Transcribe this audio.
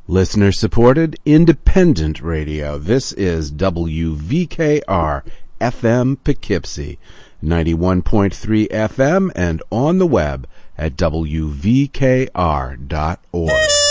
Listener-supported, independent radio. This is WVKR FM Poughkeepsie, 91.3 FM, and on the web at WVKR.org.